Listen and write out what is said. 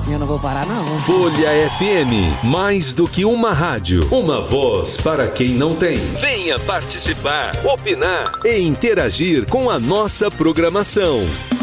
assim eu não vou parar, não. Folha FM, mais do que uma rádio, uma voz para quem não tem. Venha participar, opinar e interagir com a nossa programação.